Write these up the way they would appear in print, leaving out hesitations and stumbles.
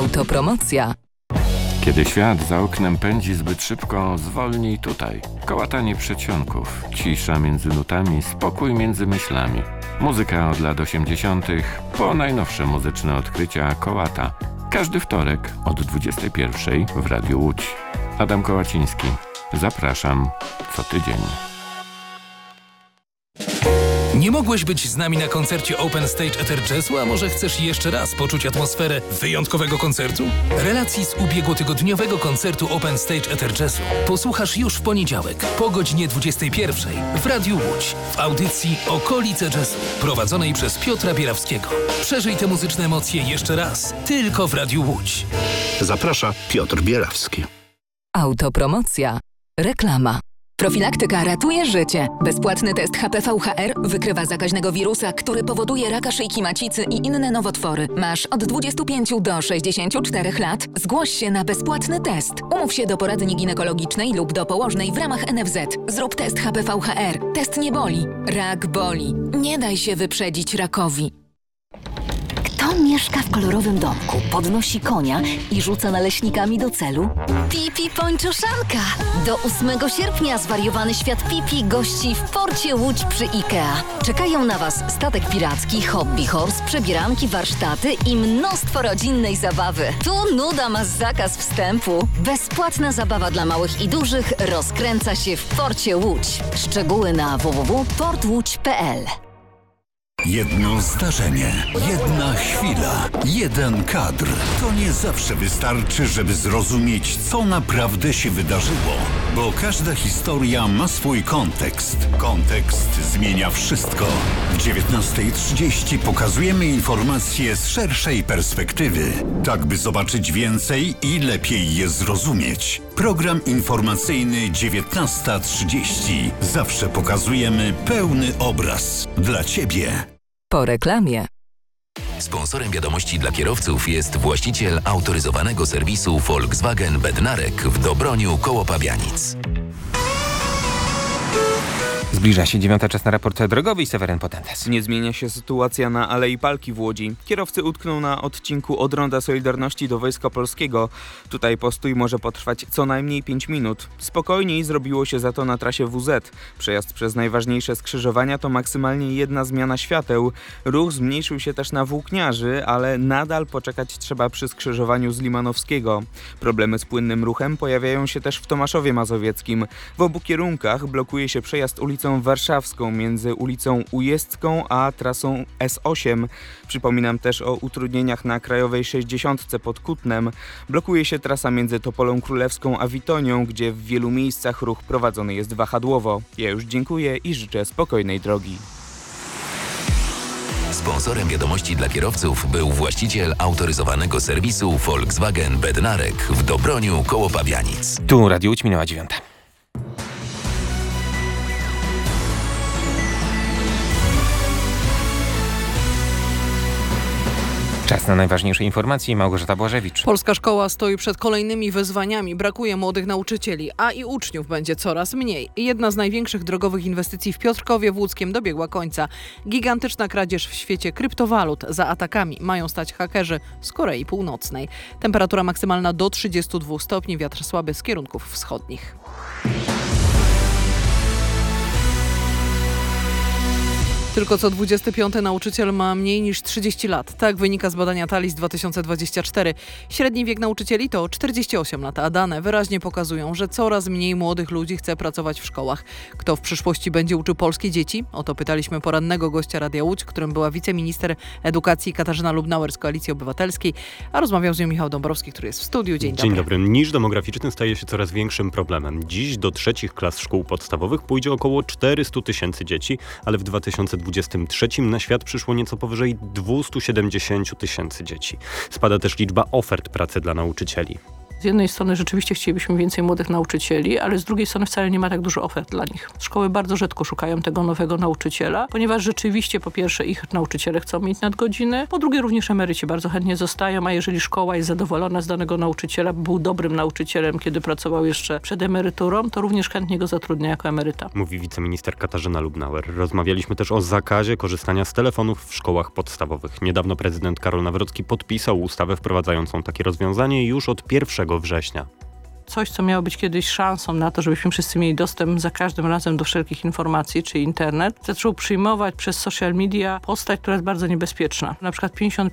Autopromocja. Kiedy świat za oknem pędzi zbyt szybko, zwolnij tutaj. Kołatanie przedsionków, cisza między nutami, spokój między myślami. Muzyka od lat 80. po najnowsze muzyczne odkrycia Kołata. Każdy wtorek od 21 w Radiu Łódź. Adam Kołaciński. Zapraszam co tydzień. Nie mogłeś być z nami na koncercie Open Stage Ether Jazzu, a może chcesz jeszcze raz poczuć atmosferę wyjątkowego koncertu? Relacji z ubiegłotygodniowego koncertu Open Stage Ether Jazzu posłuchasz już w poniedziałek po godzinie 21 w Radiu Łódź w audycji Okolice Jazzu prowadzonej przez Piotra Bierawskiego. Przeżyj te muzyczne emocje jeszcze raz, tylko w Radiu Łódź. Zaprasza Piotr Bierawski. Autopromocja. Reklama. Profilaktyka ratuje życie. Bezpłatny test HPV-HR wykrywa zakaźnego wirusa, który powoduje raka szyjki macicy i inne nowotwory. Masz od 25 do 64 lat. Zgłoś się na bezpłatny test. Umów się do poradni ginekologicznej lub do położnej w ramach NFZ. Zrób test HPV-HR. Test nie boli. Rak boli. Nie daj się wyprzedzić rakowi. Kto mieszka w kolorowym domku, podnosi konia i rzuca naleśnikami do celu? Pipi Pończoszanka! Do 8 sierpnia zwariowany świat Pipi gości w porcie Łódź przy IKEA. Czekają na Was statek piracki, hobby horse, przebieranki, warsztaty i mnóstwo rodzinnej zabawy. Tu nuda ma zakaz wstępu. Bezpłatna zabawa dla małych i dużych rozkręca się w porcie Łódź. Szczegóły na www.portłódź.pl. Jedno zdarzenie, jedna chwila, jeden kadr. To nie zawsze wystarczy, żeby zrozumieć, co naprawdę się wydarzyło. Bo każda historia ma swój kontekst. Kontekst zmienia wszystko. W 19:30 pokazujemy informacje z szerszej perspektywy. Tak, by zobaczyć więcej i lepiej je zrozumieć. Program informacyjny 19:30. Zawsze pokazujemy pełny obraz. Dla Ciebie. Po reklamie. Sponsorem wiadomości dla kierowców jest właściciel autoryzowanego serwisu Volkswagen Bednarek w Dobroniu koło Pabianic. Zbliża się 9. czas na raport drogowy i Seweryn Potentes. Nie zmienia się sytuacja na Alei Palki w Łodzi. Kierowcy utkną na odcinku od Ronda Solidarności do Wojska Polskiego. Tutaj postój może potrwać co najmniej 5 minut. Spokojniej zrobiło się za to na trasie WZ. Przejazd przez najważniejsze skrzyżowania to maksymalnie jedna zmiana świateł. Ruch zmniejszył się też na Włókniarzy, ale nadal poczekać trzeba przy skrzyżowaniu z Limanowskiego. Problemy z płynnym ruchem pojawiają się też w Tomaszowie Mazowieckim. W obu kierunkach blokuje się przejazd ulicą Warszawską między ulicą Ujezdzką a trasą S8. Przypominam też o utrudnieniach na Krajowej 60 pod Kutnem. Blokuje się trasa między Topolą Królewską a Witonią, gdzie w wielu miejscach ruch prowadzony jest wahadłowo. Ja już dziękuję i życzę spokojnej drogi. Sponsorem wiadomości dla kierowców był właściciel autoryzowanego serwisu Volkswagen Bednarek w Dobroniu koło Pabianic. Tu Radio Łódź, minęła 9. Czas na najważniejsze informacje. Małgorzata Błażewicz. Polska szkoła stoi przed kolejnymi wyzwaniami. Brakuje młodych nauczycieli, a i uczniów będzie coraz mniej. Jedna z największych drogowych inwestycji w Piotrkowie Włódzkiem dobiegła końca. Gigantyczna kradzież w świecie kryptowalut. Za atakami mają stać hakerzy z Korei Północnej. Temperatura maksymalna do 32 stopni, wiatr słaby z kierunków wschodnich. Tylko co 25 nauczyciel ma mniej niż 30 lat. Tak wynika z badania TALIS 2024. Średni wiek nauczycieli to 48 lat, a dane wyraźnie pokazują, że coraz mniej młodych ludzi chce pracować w szkołach. Kto w przyszłości będzie uczył polskie dzieci? O to pytaliśmy porannego gościa Radia Łódź, którym była wiceminister edukacji Katarzyna Lubnauer z Koalicji Obywatelskiej, a rozmawiał z nią Michał Dąbrowski, który jest w studiu. Dzień dobry. Dzień dobry. Niż demograficzny staje się coraz większym problemem. Dziś do 3 klas szkół podstawowych pójdzie około 400 000 dzieci, ale w 2023 na świat przyszło nieco powyżej 270 000 dzieci. Spada też liczba ofert pracy dla nauczycieli. Z jednej strony rzeczywiście chcielibyśmy więcej młodych nauczycieli, ale z drugiej strony wcale nie ma tak dużo ofert dla nich. Szkoły bardzo rzadko szukają tego nowego nauczyciela, ponieważ rzeczywiście po pierwsze ich nauczyciele chcą mieć nadgodziny, po drugie również emeryci bardzo chętnie zostają, a jeżeli szkoła jest zadowolona z danego nauczyciela, był dobrym nauczycielem, kiedy pracował jeszcze przed emeryturą, to również chętnie go zatrudnia jako emeryta. Mówi wiceminister Katarzyna Lubnauer. Rozmawialiśmy też o zakazie korzystania z telefonów w szkołach podstawowych. Niedawno prezydent Karol Nawrocki podpisał ustawę wprowadzającą takie rozwiązanie już od 1 września. Coś, co miało być kiedyś szansą na to, żebyśmy wszyscy mieli dostęp za każdym razem do wszelkich informacji, czy internet, zaczął przyjmować przez social media postać, która jest bardzo niebezpieczna. Na przykład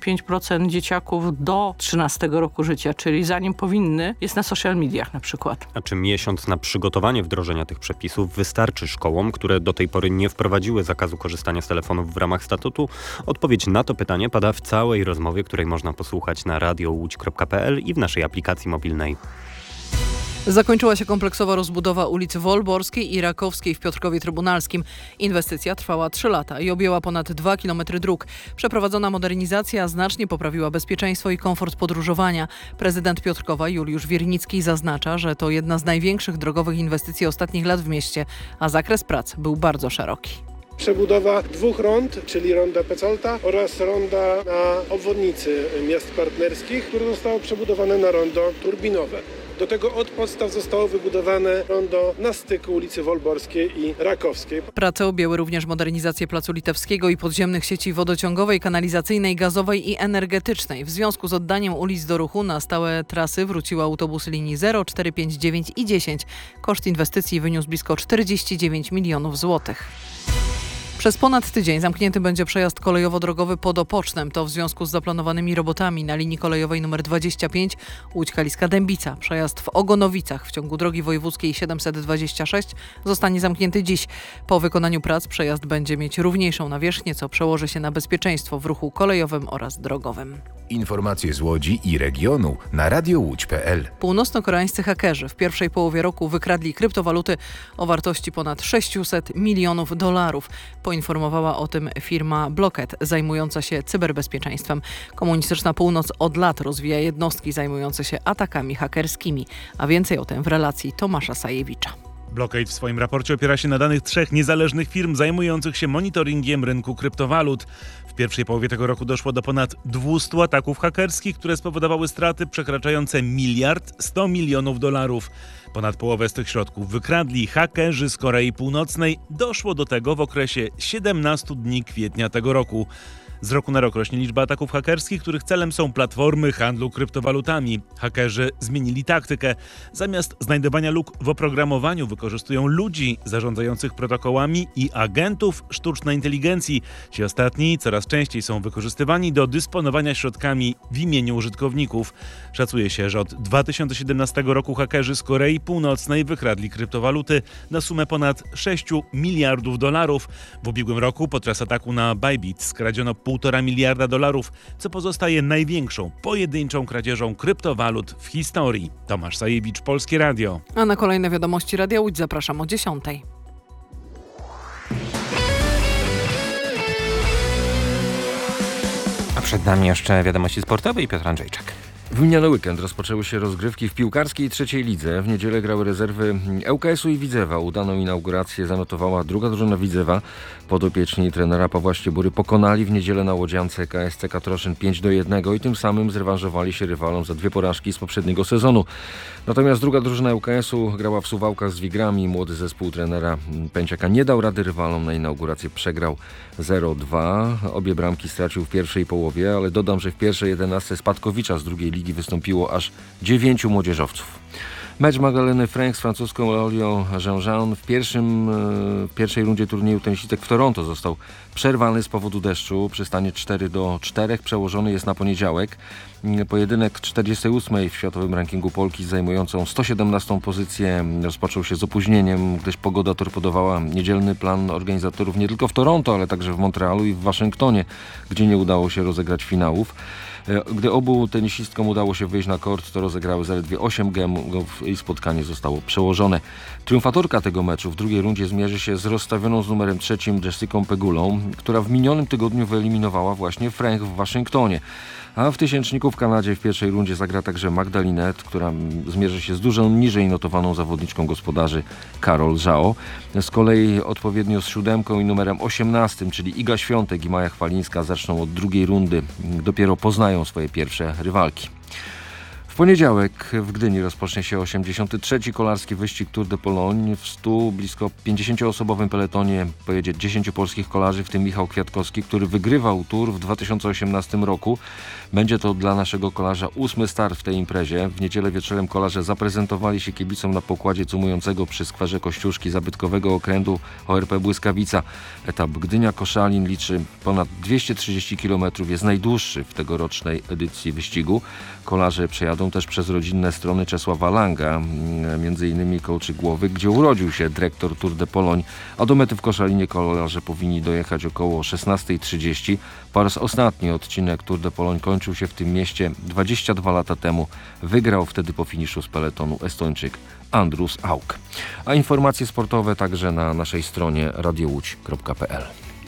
55% dzieciaków do 13 roku życia, czyli zanim powinny, jest na social mediach na przykład. A czy miesiąc na przygotowanie wdrożenia tych przepisów wystarczy szkołom, które do tej pory nie wprowadziły zakazu korzystania z telefonów w ramach statutu? Odpowiedź na to pytanie pada w całej rozmowie, której można posłuchać na radiołódź.pl i w naszej aplikacji mobilnej. Zakończyła się kompleksowa rozbudowa ulicy Wolborskiej i Rakowskiej w Piotrkowie Trybunalskim. Inwestycja trwała 3 lata i objęła ponad 2 km dróg. Przeprowadzona modernizacja znacznie poprawiła bezpieczeństwo i komfort podróżowania. Prezydent Piotrkowa Juliusz Wiernicki zaznacza, że to jedna z największych drogowych inwestycji ostatnich lat w mieście, a zakres prac był bardzo szeroki. Przebudowa 2 rond, czyli ronda Pecolta oraz ronda na obwodnicy miast partnerskich, które zostało przebudowane na rondo turbinowe. Do tego od podstaw zostało wybudowane rondo na styku ulicy Wolborskiej i Rakowskiej. Prace objęły również modernizację Placu Litewskiego i podziemnych sieci wodociągowej, kanalizacyjnej, gazowej i energetycznej. W związku z oddaniem ulic do ruchu na stałe trasy wróciły autobusy linii 0, 4, 5, 9 i 10. Koszt inwestycji wyniósł blisko 49 milionów złotych. Przez ponad tydzień zamknięty będzie przejazd kolejowo-drogowy pod Opocznem. To w związku z zaplanowanymi robotami na linii kolejowej nr 25 Łódź-Kaliska-Dębica. Przejazd w Ogonowicach w ciągu drogi wojewódzkiej 726 zostanie zamknięty dziś. Po wykonaniu prac przejazd będzie mieć równiejszą nawierzchnię, co przełoży się na bezpieczeństwo w ruchu kolejowym oraz drogowym. Informacje z Łodzi i regionu na radiołódź.pl. Północno-koreańscy hakerzy w pierwszej połowie roku wykradli kryptowaluty o wartości ponad $600 milionów. Poinformowała o tym firma Blocket, zajmująca się cyberbezpieczeństwem. Komunistyczna Północ od lat rozwija jednostki zajmujące się atakami hakerskimi. A więcej o tym w relacji Tomasza Sajewicza. Blockade w swoim raporcie opiera się na danych 3 niezależnych firm zajmujących się monitoringiem rynku kryptowalut. W pierwszej połowie tego roku doszło do ponad 200 ataków hakerskich, które spowodowały straty przekraczające $1,1 miliardów. Ponad połowę z tych środków wykradli hakerzy z Korei Północnej. Doszło do tego w okresie 17 dni kwietnia tego roku. Z roku na rok rośnie liczba ataków hakerskich, których celem są platformy handlu kryptowalutami. Hakerzy zmienili taktykę. Zamiast znajdowania luk w oprogramowaniu wykorzystują ludzi zarządzających protokołami i agentów sztucznej inteligencji. Ci ostatni coraz częściej są wykorzystywani do dysponowania środkami w imieniu użytkowników. Szacuje się, że od 2017 roku hakerzy z Korei Północnej wykradli kryptowaluty na sumę ponad $6 miliardów. W ubiegłym roku podczas ataku na Bybit skradziono $1,5 miliarda, co pozostaje największą pojedynczą kradzieżą kryptowalut w historii. Tomasz Sajewicz, Polskie Radio. A na kolejne wiadomości Radia Łódź zapraszam o 10. A przed nami jeszcze wiadomości sportowe i Piotr Andrzejczak. W miniony weekend rozpoczęły się rozgrywki w piłkarskiej trzeciej lidze. W niedzielę grały rezerwy ŁKS-u i Widzewa. Udaną inaugurację zanotowała druga drużyna Widzewa. Podopieczni trenera Pawła Ściebury pokonali w niedzielę na łodziance KSC Katroszyn 5-1 i tym samym zrewanżowali się rywalom za 2 porażki z poprzedniego sezonu. Natomiast druga drużyna ŁKS-u grała w Suwałkach z Wigrami. Młody zespół trenera Pęciaka nie dał rady rywalom. Na inaugurację przegrał 0-2. Obie bramki stracił w pierwszej połowie, ale dodam, że w pierwszej 11 Spadkowicza z drugiej ligi wystąpiło aż 9 młodzieżowców. Mecz Magdaleny Frank z francuską Laurią Jean-Jean w pierwszej rundzie turnieju tenisistek w Toronto został przerwany z powodu deszczu. Przystanie 4-4 przełożony jest na poniedziałek. Pojedynek 48 w światowym rankingu Polki zajmującą 117 pozycję rozpoczął się z opóźnieniem, gdyż pogoda torpedowała niedzielny plan organizatorów nie tylko w Toronto, ale także w Montrealu i w Waszyngtonie, gdzie nie udało się rozegrać finałów. Gdy obu tenisistkom udało się wyjść na kort, to rozegrały zaledwie 8 i spotkanie zostało przełożone. Triumfatorka tego meczu w drugiej rundzie zmierzy się z rozstawioną z numerem 3 Jessicą Pegulą, która w minionym tygodniu wyeliminowała właśnie Frank w Waszyngtonie. A w tysięczniku w Kanadzie w pierwszej rundzie zagra także Magda Linette, która zmierzy się z dużo niżej notowaną zawodniczką gospodarzy Karol Żao. Z kolei odpowiednio z 7 i numerem 18, czyli Iga Świątek i Maja Chwalińska, zaczną od drugiej rundy. Dopiero poznają swoje pierwsze rywalki. W poniedziałek w Gdyni rozpocznie się 83. kolarski wyścig Tour de Pologne. W 100 blisko 50-osobowym peletonie pojedzie 10 polskich kolarzy, w tym Michał Kwiatkowski, który wygrywał Tour w 2018 roku. Będzie to dla naszego kolarza 8. start w tej imprezie. W niedzielę wieczorem kolarze zaprezentowali się kibicom na pokładzie cumującego przy skwerze Kościuszki zabytkowego okrętu ORP Błyskawica. Etap Gdynia-Koszalin liczy ponad 230 km, jest najdłuższy w tegorocznej edycji wyścigu. Kolarze przejadą też przez rodzinne strony Czesława Langa, m.in. Kołczygłowy, gdzie urodził się dyrektor Tour de Pologne, a do mety w Koszalinie kolarze powinni dojechać około 16:30. Po raz ostatni odcinek Tour de Pologne kończył się w tym mieście 22 lata temu. Wygrał wtedy po finiszu z peletonu Estończyk Andrus Auk. A informacje sportowe także na naszej stronie radiołódź.pl.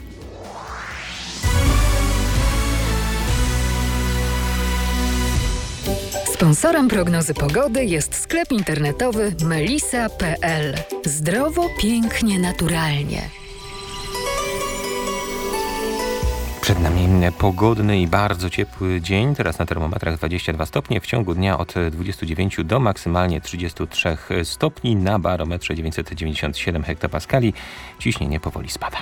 Sponsorem prognozy pogody jest sklep internetowy melisa.pl. Zdrowo, pięknie, naturalnie. Przed nami pogodny i bardzo ciepły dzień. Teraz na termometrach 22 stopnie. W ciągu dnia od 29 do maksymalnie 33 stopni. Na barometrze 997 hektopaskali. Ciśnienie powoli spada.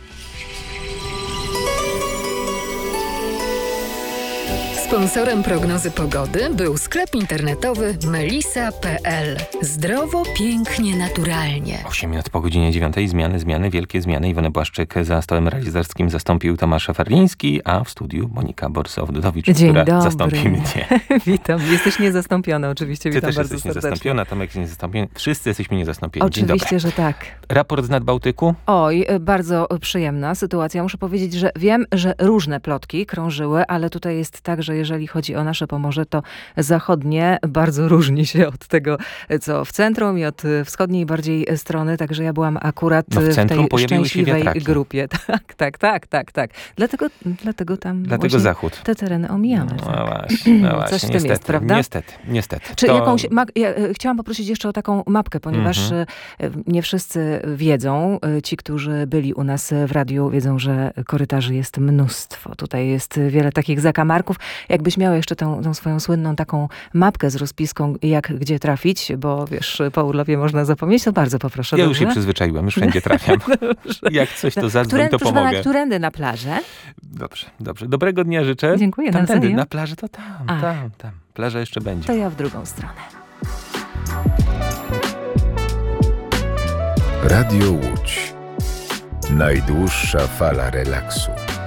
Sponsorem prognozy pogody był sklep internetowy melisa.pl. Zdrowo, pięknie, naturalnie. 8 minut po godzinie 9. Zmiany, wielkie zmiany. Iwonę Błaszczyk za stołem realizatorskim zastąpił Tomasz Ferliński, a w studiu Monika Borys-Owdowicz, która zastąpi mnie. Witam, jesteś niezastąpiona oczywiście. Ty witam też bardzo jesteś serdecznie. niezastąpiona, Tomek jest niezastąpiony. Wszyscy jesteśmy niezastąpieni. Oczywiście, że tak. Raport z Nadbałtyku? Oj, bardzo przyjemna sytuacja. Muszę powiedzieć, że wiem, że różne plotki krążyły, ale tutaj jest tak, że jeżeli chodzi o nasze Pomorze, to zachodnie bardzo różni się od tego, co w centrum i od wschodniej bardziej strony, także ja byłam akurat w tej szczęśliwej grupie. Tak. Dlatego tam zachód. Te tereny omijamy. No właśnie. Coś w tym jest, prawda? Niestety. Czy ja chciałam poprosić jeszcze o taką mapkę, ponieważ nie wszyscy wiedzą, ci, którzy byli u nas w radiu, wiedzą, że korytarzy jest mnóstwo. Tutaj jest wiele takich zakamarków. Jakbyś miała jeszcze tą swoją słynną taką mapkę z rozpiską, jak gdzie trafić, bo wiesz, po urlopie można zapomnieć, to bardzo poproszę. Ja dobrze? już się przyzwyczaiłam, już wszędzie trafiam. Jak coś to zadzwoń, to pomogę. Którędy na plażę? Dobrze. Dobrego dnia życzę. Dziękuję. Tamtędy, na plaży to tam. Plaża jeszcze będzie. To ja w drugą stronę. Radio Łódź. Najdłuższa fala relaksu.